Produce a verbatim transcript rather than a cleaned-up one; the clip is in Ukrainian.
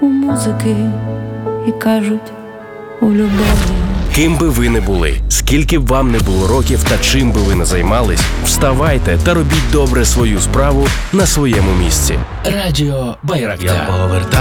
у музики і кажуть у любові. Ким би ви не були, скільки б вам не було років та чим би ви не займались, вставайте та робіть добре свою справу на своєму місці. Радіо Байрактар. Я повертаю